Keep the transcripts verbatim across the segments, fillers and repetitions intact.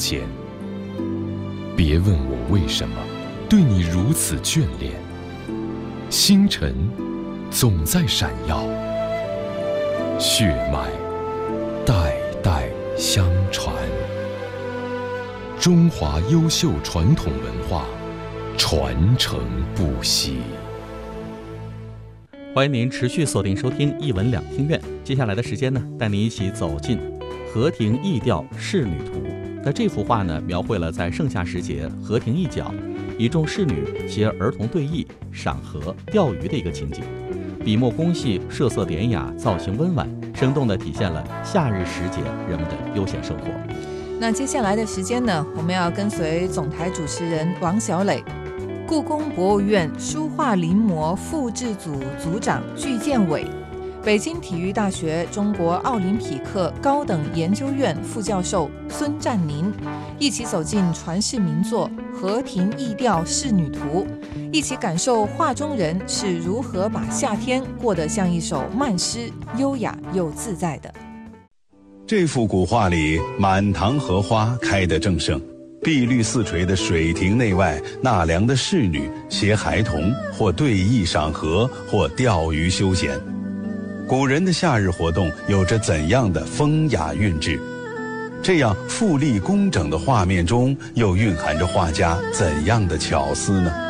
间。别问我为什么对你如此眷恋，星辰总在闪耀，血脉代代相传。中华优秀传统文化传承不息。 欢迎您持续锁定收听一文两厅院。接下来的时间呢，带您一起走进河亭驿调仕女图。那这幅画呢，描绘了在盛夏时节河亭一角，一众仕女携儿童对弈、赏荷、钓鱼的一个情景。笔墨工细，设色典雅，造型温婉，生动地体现了夏日时节人们的悠闲生活。 那接下来的时间呢，我们要跟随总台主持人王小磊，故宫博物院书画临摹副制组组长具建伟，北京体育大学中国奥林匹克高等研究院副教授孙占宁，一起走进传世名作《河亭驿调仕女图》，一起感受画中人是如何把夏天过得像一首慢诗，优雅又自在的。 这幅古画里，满堂荷花开得正盛，碧绿似垂的水亭内外，纳凉的仕女携孩童，或对弈赏荷，或钓鱼休闲。古人的夏日活动有着怎样的风雅韵致？这样富丽工整的画面中，又蕴含着画家怎样的巧思呢？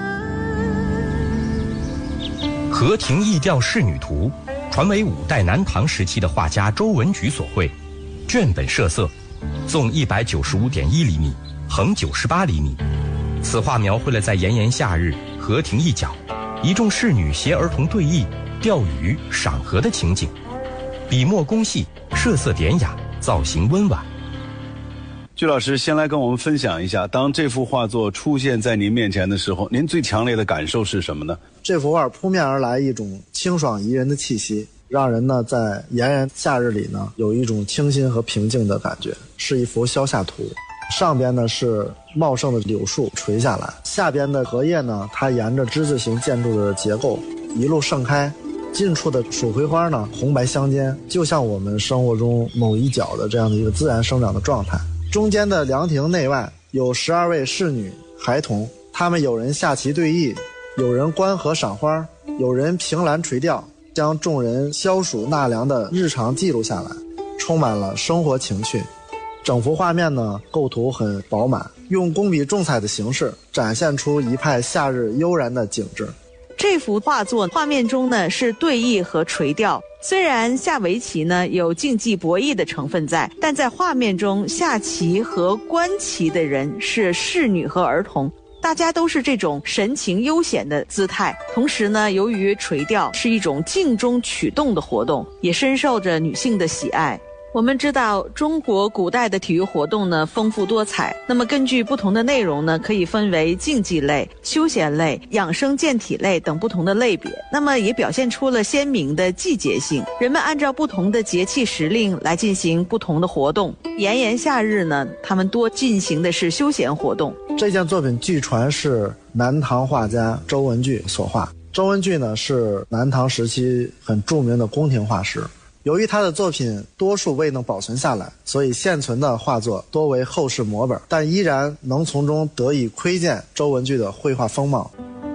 河亭驿调仕女图传为五代南唐时期的画家周文举所绘，卷本设色，纵一百九十五点一厘米，横九十八厘米。此画描绘了在炎炎夏日河亭一角，一众仕女携儿童对弈、钓鱼、赏荷的情景，笔墨工细，设色典雅，造型温婉。 具老师先来跟我们分享一下，当这幅画作出现在您面前的时候，您最强烈的感受是什么呢？ 这幅画扑面而来一种清爽宜人的气息，让人呢在炎炎夏日里呢有一种清新和平静的感觉，是一幅消夏图。上边呢是茂盛的柳树垂下来，下边的荷叶呢，它沿着之字形建筑的结构一路盛开，近处的蜀葵花呢红白相间，就像我们生活中某一角的这样的一个自然生长的状态。中间的凉亭内外有十二位仕女孩童，他们有人下棋对弈，有人观荷赏花，有人凭栏垂钓，将众人消暑纳凉的日常记录下来，充满了生活情趣。整幅画面呢，构图很饱满，用工笔重彩的形式展现出一派夏日悠然的景致。 这幅画作画面中呢是对弈和垂钓，虽然下围棋呢有竞技博弈的成分在，但在画面中下棋和观棋的人是仕女和儿童，大家都是这种神情悠闲的姿态。同时呢，由于垂钓是一种静中取动的活动，也深受着女性的喜爱。我们知道中国古代的体育活动呢丰富多彩，那么根据不同的内容呢，可以分为竞技类、休闲类、养生健体类等不同的类别，那么也表现出了鲜明的季节性，人们按照不同的节气时令来进行不同的活动。炎炎夏日呢，他们多进行的是休闲活动。 这件作品据传是南唐画家周文具所画。周文具呢是南唐时期很著名的宫廷画师，由于他的作品多数未能保存下来，所以现存的画作多为后世摹本，但依然能从中得以窥见周文具的绘画风貌。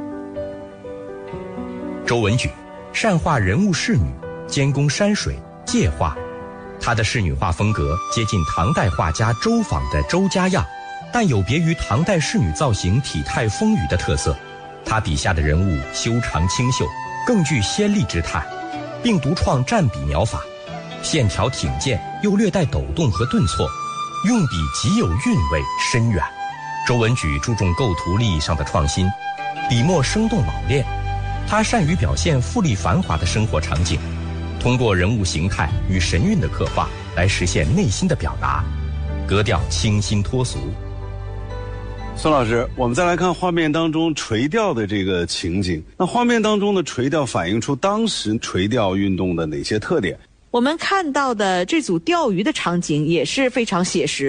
周文举善画人物仕女，兼工山水界画，他的仕女画风格接近唐代画家周昉的周家样，但有别于唐代仕女造型体态丰腴的特色。他笔下的人物修长清秀，更具仙丽之态，并独创蘸笔描法，线条挺健又略带抖动和顿挫，用笔极有韵味深远。周文举注重构图立意上的创新，笔墨生动老练。他善于表现富丽繁华的生活场景，通过人物形态与神韵的刻画来实现内心的表达，格调清新脱俗。 孙老师，我们再来看画面当中垂钓的这个情景。那画面当中的垂钓反映出当时垂钓运动的哪些特点？ 我们看到的这组钓鱼的场景也是非常写实的。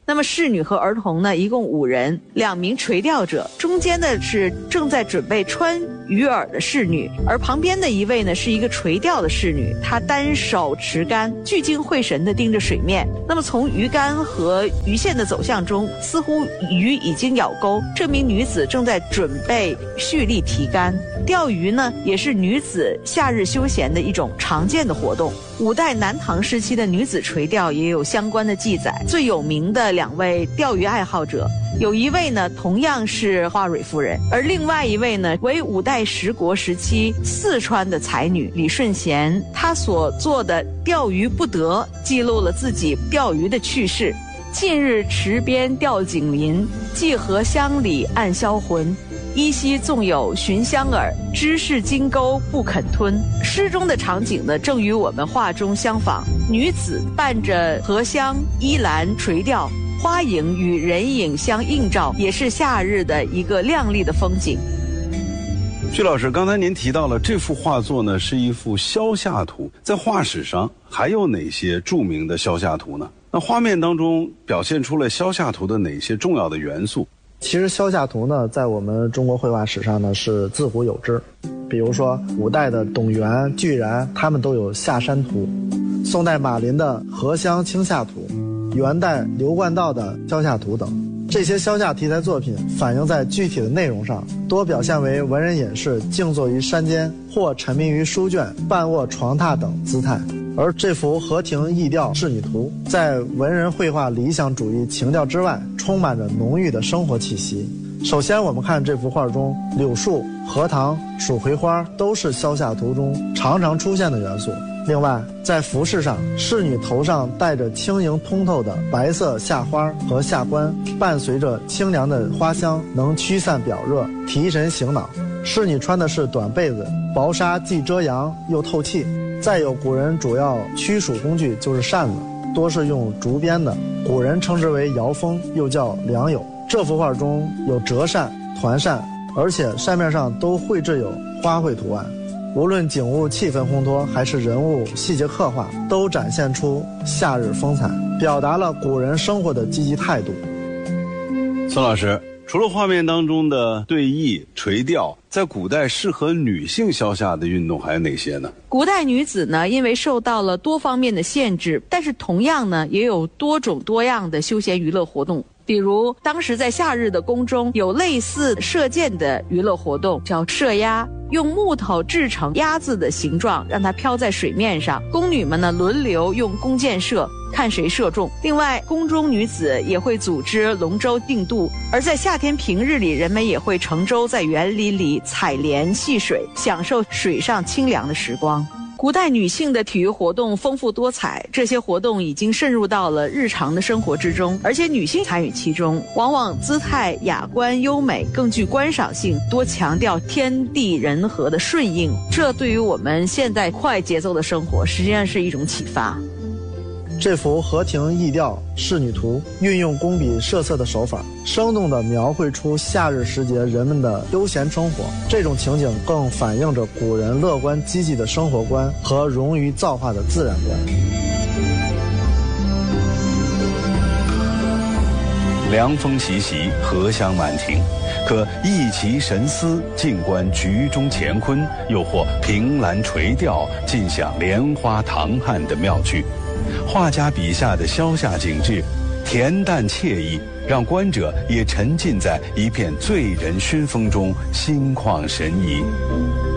那么侍女和儿童呢，一共五人，两名垂钓者，中间的是正在准备穿鱼饵的侍女，而旁边的一位呢是一个垂钓的侍女，她单手持竿，聚精会神地盯着水面。那么从鱼竿和鱼线的走向中，似乎鱼已经咬钩，这名女子正在准备蓄力提竿。钓鱼呢，也是女子夏日休闲的一种常见的活动。五代南唐时期的女子垂钓也有相关的记载，最有名的两位钓鱼爱好者，有一位呢同样是花蕊夫人，而另外一位呢为五代十国时期四川的才女李顺贤。她所做的钓鱼不得记录了自己钓鱼的趣事。近日池边钓景林，寄荷乡里暗销魂，依稀纵有寻香饵，知是金钩不肯吞。诗中的场景呢，正与我们画中相仿。女子伴着荷香依兰垂钓，花影与人影相映照，也是夏日的一个亮丽的风景。 徐老师，刚才您提到了这幅画作呢是一幅消夏图，在画史上还有哪些著名的消夏图呢？那画面当中表现出了消夏图的哪些重要的元素？ 其实消夏图呢，在我们中国绘画史上呢是自古有之，比如说五代的董源、巨然，他们都有夏山图；宋代马林的荷香清夏图，元代刘冠道的消夏图等。这些消夏题材作品反映在具体的内容上，多表现为文人隐士静坐于山间，或沉迷于书卷、半卧床榻等姿态。而这幅荷亭逸钓仕女图，在文人绘画理想主义情调之外，充满着浓郁的生活气息。首先我们看这幅画中，柳树、荷塘、蜀葵花都是消夏图中常常出现的元素。另外，在服饰上，仕女头上戴着轻盈通透的白色夏花和夏冠，伴随着清凉的花香，能驱散表热，提神醒脑。仕女穿的是短被子，薄纱既遮阳又透气。再有，古人主要驱暑工具就是扇子，多是用竹编的，古人称之为摇风，又叫良友。这幅画中有折扇、团扇，而且扇面上都绘制有花卉图案。无论景物气氛烘托，还是人物细节刻画，都展现出夏日风采，表达了古人生活的积极态度。 孙老师，除了画面当中的对弈、垂钓，在古代适合女性消夏的运动还有哪些呢？ 古代女子呢，因为受到了多方面的限制，但是同样呢，也有多种多样的休闲娱乐活动。比如当时在夏日的宫中有类似射箭的娱乐活动，叫射鸭，用木头制成鸭子的形状，让它飘在水面上，宫女们呢轮流用弓箭射，看谁射中。另外，宫中女子也会组织龙舟竞渡，而在夏天平日里，人们也会乘舟在园林里采莲戏水，享受水上清凉的时光。古代女性的体育活动丰富多彩，这些活动已经渗入到了日常的生活之中，而且女性参与其中，往往姿态雅观优美，更具观赏性，多强调天地人和的顺应。这对于我们现代快节奏的生活，实际上是一种启发。 这幅荷亭逸钓仕女图运用工笔设色的手法，生动地描绘出夏日时节人们的悠闲生活。这种情景更反映着古人乐观积极的生活观和融于造化的自然观。 凉风习习，荷香满庭，可逸其神思，静观局中乾坤，又或凭栏垂钓，尽享莲花唐汉的妙趣。画家笔下的消夏景致，恬淡惬意，让观者也沉浸在一片醉人熏风中，心旷神怡。